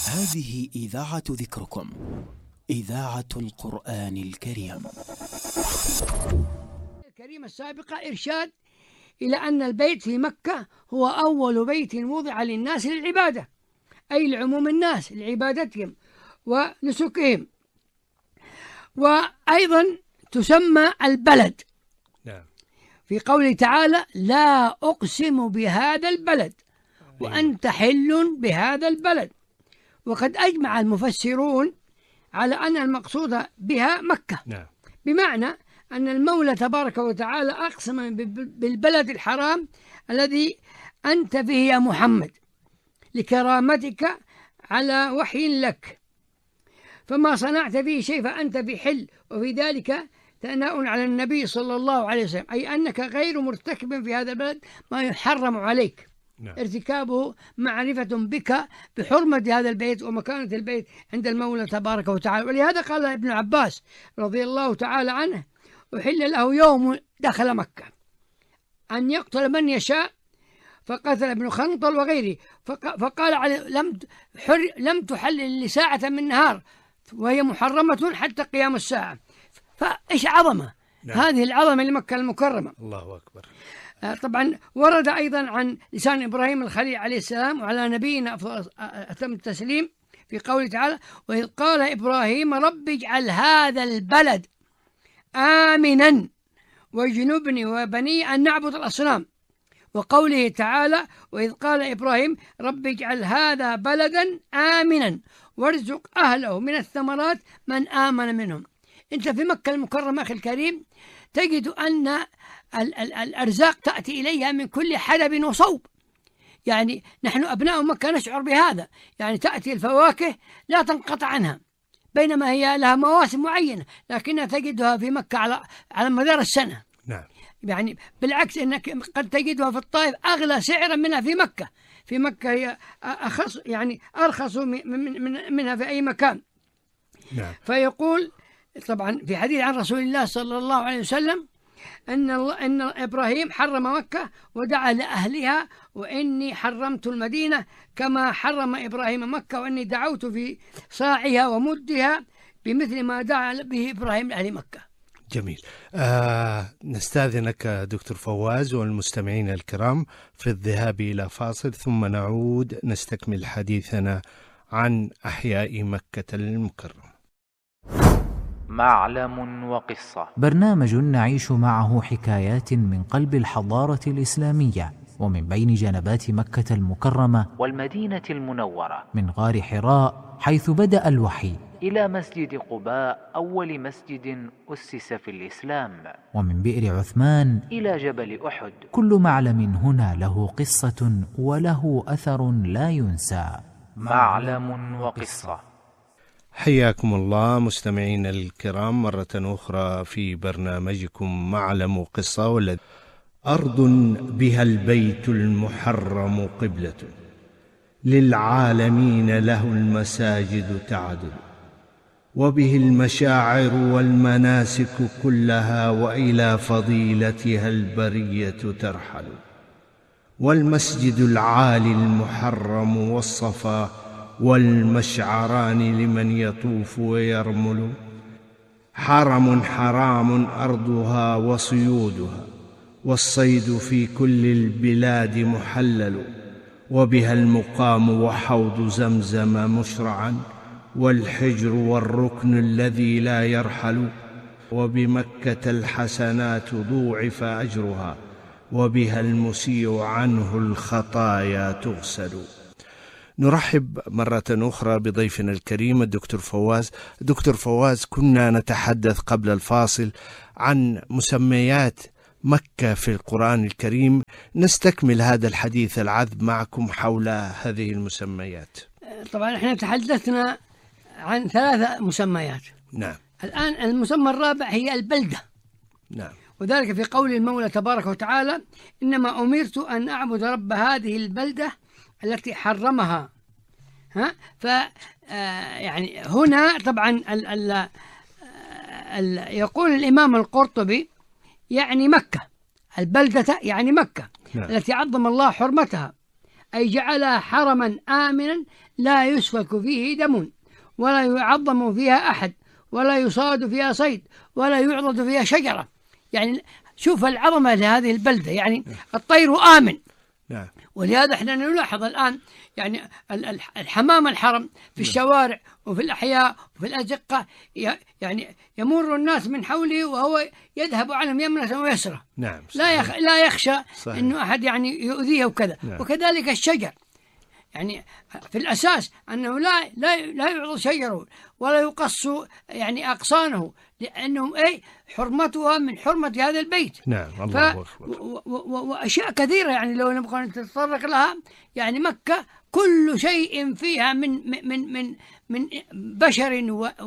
هذه إذاعة ذكركم، إذاعة القرآن الكريم. الكريمة السابقة إرشاد إلى أن البيت في مكة هو أول بيت وضع للناس للعبادة، أي لعموم الناس لعبادتهم ونسكهم. وأيضا تسمى البلد في قوله تعالى: لا أقسم بهذا البلد وأنت حل بهذا البلد. وقد أجمع المفسرون على أن المقصود بها مكة، بمعنى أن المولى تبارك وتعالى أقسم بالبلد الحرام الذي أنت فيه يا محمد لكرامتك على وحي لك، فما صنعت فيه شيء فأنت بحل، وفي ذلك ثناء على النبي صلى الله عليه وسلم، أي أنك غير مرتكب في هذا البلد ما يحرم عليك ارتكابه، معرفة بك بحرمة هذا البيت ومكانة البيت عند المولى تبارك وتعالى. ولهذا قال ابن عباس رضي الله تعالى عنه: أحل له يوم دخل مكة أن يقتل من يشاء، فقتل ابن خنطل وغيره، فقال عليه: لم تحلل لساعة من نهار وهي محرمة حتى قيام الساعة. فإيش عظمة هذه العظمة لمكة المكرمة. الله أكبر. طبعا ورد أيضا عن لسان إبراهيم الخليل عليه السلام وعلى نبينا أتم التسليم في قوله تعالى: وإذ قال إبراهيم رب اجعل هذا البلد آمنا واجنبني وبني أن نعبد الأصنام. وقوله تعالى: وإذ قال إبراهيم رب اجعل هذا بلدا آمنا وارزق أهله من الثمرات من آمن منهم. أنت في مكة المكرمة أخي الكريم تجد أن الأرزاق تأتي إليها من كل حدب وصوب، يعني نحن أبناء مكة نشعر بهذا، يعني تأتي الفواكه لا تنقطع عنها، بينما هي لها مواسم معينة لكنها تجدها في مكة على مدار السنة. نعم. يعني بالعكس أنك قد تجدها في الطائف أغلى سعرا منها في مكة. في مكة هي أخص، يعني أرخص منها في أي مكان. نعم. فيقول طبعا في حديث عن رسول الله صلى الله عليه وسلم أن إبراهيم حرم مكة ودعا لأهلها: وإني حرمت المدينة كما حرم إبراهيم مكة، وإني دعوت في صاعها ومدها بمثل ما دعا به إبراهيم لأهل مكة. جميل. نستأذنك دكتور فواز والمستمعين الكرام في الذهاب إلى فاصل، ثم نعود نستكمل حديثنا عن أحياء مكة المكرمة. معلم وقصة، برنامج نعيش معه حكايات من قلب الحضارة الإسلامية ومن بين جنبات مكة المكرمة والمدينة المنورة، من غار حراء حيث بدأ الوحي إلى مسجد قباء أول مسجد أسس في الإسلام، ومن بئر عثمان إلى جبل أحد. كل معلم هنا له قصة وله أثر لا ينسى. معلم وقصة. حياكم الله مستمعين الكرام مرة أخرى في برنامجكم معلم قصة. والذي أرض بها البيت المحرم قبلة للعالمين له المساجد تعدل، وبه المشاعر والمناسك كلها وإلى فضيلتها البرية ترحل، والمسجد العالي المحرم والصفا والمشعران لمن يطوف ويرمل، حرم حرام أرضها وصيودها، والصيد في كل البلاد محلل، وبها المقام وحوض زمزم مشرعا، والحجر والركن الذي لا يرحل، وبمكة الحسنات ضوعف أجرها، وبها المسيء عنه الخطايا تغسل. نرحب مرة أخرى بضيفنا الكريم الدكتور فواز. دكتور فواز، كنا نتحدث قبل الفاصل عن مسميات مكة في القرآن الكريم، نستكمل هذا الحديث العذب معكم حول هذه المسميات. طبعا احنا تحدثنا عن 3 مسميات. نعم. الآن المسمى الرابع هي البلدة. نعم. وذلك في قول المولى تبارك وتعالى: إنما أمرت أن أعبد رب هذه البلدة التي حرمها. يعني هنا طبعا يقول الإمام القرطبي يعني مكة، البلدة يعني مكة. نعم. التي عظم الله حرمتها، أي جعلها حرما آمنا لا يسفك فيه دم ولا يعظم فيها أحد ولا يصاد فيها صيد ولا يعضد فيها شجرة. يعني شوف العظمة لهذه البلدة، يعني الطير آمن. ولهذا احنا نلاحظ الآن يعني الحمام الحرم في الشوارع وفي الأحياء وفي الأزقة، يعني يمر الناس من حوله وهو يذهب عنهم يمنة ويسرى. نعم. لا يخشى إنه أحد يعني يؤذيه وكذا. نعم. وكذلك الشجر، يعني في الأساس أنه لا يعض شجره ولا يقص يعني أغصانه، لأنه حرمتها من حرمة هذا البيت. نعم. الله وأشياء كثيرة يعني لو نبغى نتطرق لها، يعني مكة كل شيء فيها من بشر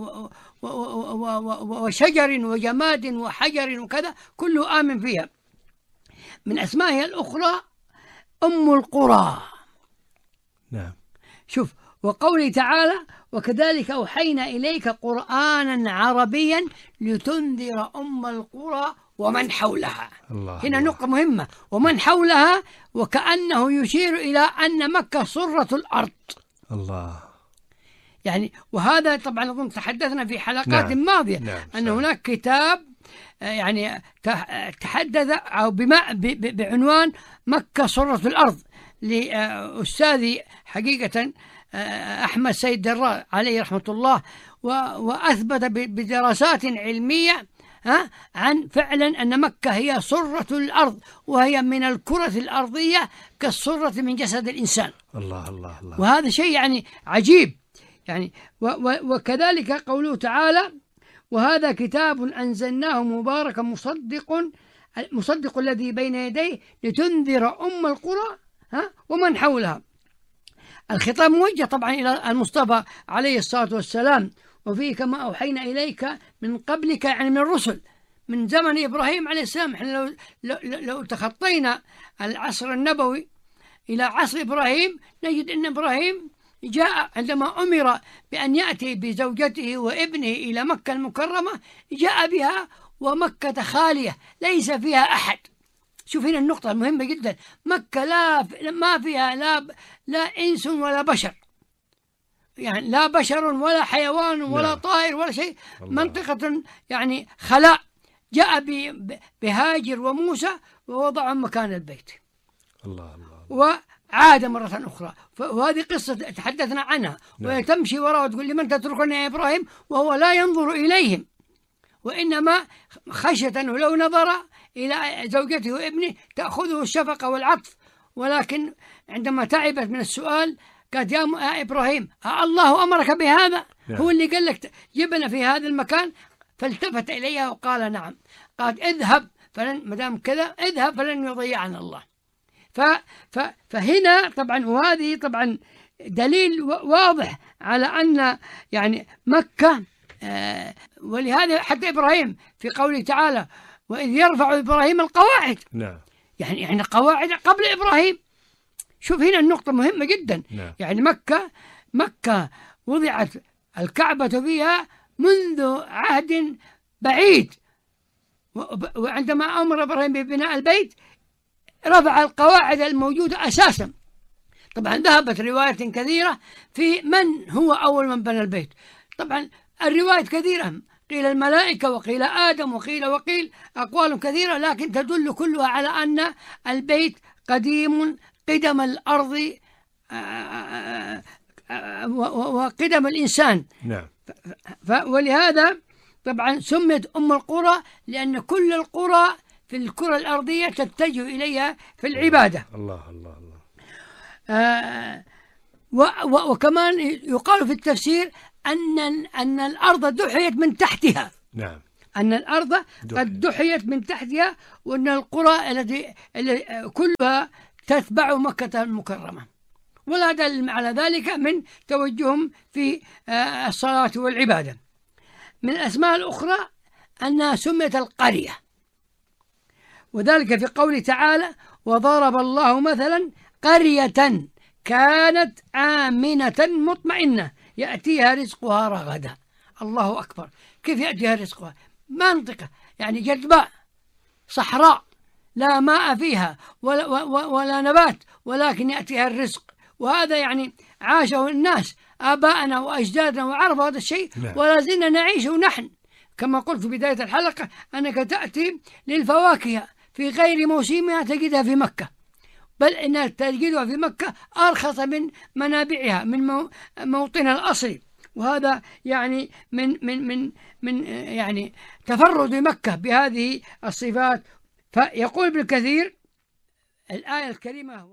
وشجر وجماد وحجر وكذا كله آمن فيها. من أسمائها الأخرى أم القرى. نعم. شوف، وقوله تعالى وكذلك أوحينا إليك قرآنا عربيا لتنذر أم القرى ومن حولها. هنا نقطة مهمة، ومن حولها، وكأنه يشير إلى أن مكة سرة الأرض. الله. يعني وهذا طبعا أظن تحدثنا في حلقات ماضية. نعم. أن هناك كتاب يعني تحدث أو بعنوان مكة سرة الأرض لأستاذي حقيقة أحمد سيد دراء عليه رحمة الله، وأثبت بدراسات علمية عن فعلا أن مكة هي سرة الأرض، وهي من الكرة الأرضية كالسرة من جسد الإنسان. الله الله الله. وهذا شيء يعني عجيب يعني. وكذلك قوله تعالى وهذا كتاب أنزلناه مبارك مصدق الذي بين يديه لتنذر أم القرى ومن حولها. الخطاب موجه طبعا إلى المصطفى عليه الصلاة والسلام، وفيه كما أوحينا إليك من قبلك، يعني من الرسل من زمن إبراهيم عليه السلام. احنا لو تخطينا العصر النبوي إلى عصر إبراهيم نجد أن إبراهيم جاء عندما أمر بأن يأتي بزوجته وابنه إلى مكة المكرمة، جاء بها ومكة خالية ليس فيها أحد. شوف هنا النقطة المهمة جدا، مكة ما فيها لا إنس ولا بشر، يعني لا بشر ولا حيوان ولا طائر ولا شيء. منطقة يعني خلاء. جاء بهاجر وموسى ووضعهم مكان البيت. الله الله. وعاد مرة أخرى، وهذه قصة تحدثنا عنها. وتمشي وراء وتقول لمن تتركني يا إبراهيم، وهو لا ينظر إليهم، وإنما خشية أنه لو نظر إلى زوجته وابنه تأخذه الشفقة والعطف. ولكن عندما تعبت من السؤال قالت يا إبراهيم الله أمرك بهذا؟ هو اللي قال لك جبنا في هذا المكان؟ فالتفت إليها وقال نعم. قالت اذهب مدام كذا اذهب فلن يضيعنا الله. فهنا طبعا، وهذه طبعا دليل واضح على أن يعني مكة ولهذا حتى إبراهيم في قوله تعالى وإذ يرفع إبراهيم القواعد. نعم. نعم. يعني مكة وضعت الكعبة فيها منذ عهد بعيد، وعندما أمر إبراهيم ببناء البيت رفع القواعد الموجودة أساسا. طبعا ذهبت روايات كثيرة في من هو أول من بنى البيت. طبعا الروايات كثيرة، قيل الملائكة وقيل آدم وقيل أقوال كثيرة، لكن تدل كلها على أن البيت قديم قدم الأرض وقدم الإنسان. نعم. ولهذا طبعا سميت أم القرى، لأن كل القرى في الكرة الأرضية تتجه إليها في العبادة. الله الله الله. وكمان يقال في التفسير أن الأرض دحيت من تحتها. نعم. أن الأرض قد دحيت من تحتها، وأن القرى التي كلها تتبع مكة المكرمة. ولا دل على ذلك من توجههم في الصلاة والعبادة. من الأسماء الأخرى أنها سميت القرية، وذلك في قوله تعالى وضرب الله مثلا قرية كانت آمنة مطمئنة يأتيها رزقها رغدا. الله أكبر، كيف يأتيها رزقها؟ منطقة يعني جدباء صحراء، لا ماء فيها ولا نبات، ولكن يأتيها الرزق. وهذا يعني عاشه الناس آباءنا وأجدادنا وعرفوا هذا الشيء ولا زلنا نعيشه نحن. كما قلت في بداية الحلقة أنك تأتي للفواكه في غير موسمها تجدها في مكة، بل إنها تجدها في مكة أرخص من منابعها من موطنها الأصلي. وهذا يعني من يعني تفرد مكة بهذه الصفات. فيقول ابن كثير الآية الكريمة: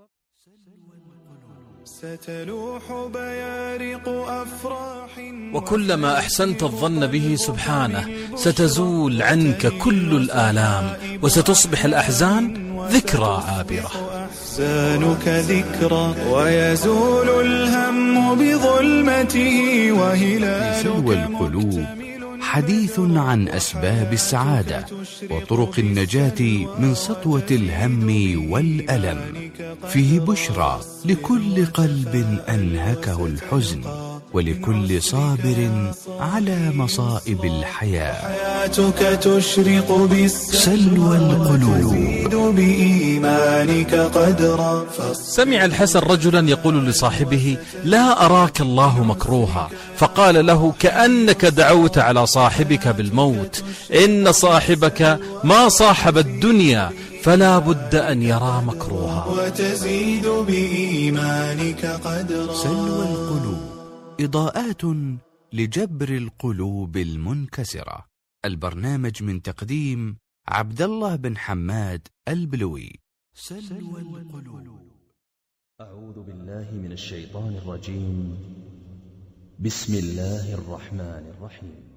ستلوح بيارق أفراح وكلما أحسنت الظن به سبحانه ستزول عنك كل الآلام، وستصبح الأحزان ذكرى عابرة. أحزانك ذكرى ويزول الهم بظلمته وهلالك. سلوى القلوب حديث عن أسباب السعادة وطرق النجاة من سطوة الهم والألم، فيه بشرى لكل قلب أنهكه الحزن ولكل صابر على مصائب الحياة. حياتك تشرق سلوى القلوب بإيمانك قدرا. سمع الحسن رجلا يقول لصاحبه: لا أراك الله مكروها، فقال له: كأنك دعوت على صاحبك بالموت، إن صاحبك ما صاحب الدنيا فلا بد أن يرى مكروها. وتزيد بإيمانك قدرا. سلوى القلوب، إضاءات لجبر القلوب المنكسرة. البرنامج من تقديم عبد الله بن حماد البلوي. سلوى القلوب. أعوذ بالله من الشيطان الرجيم. بسم الله الرحمن الرحيم.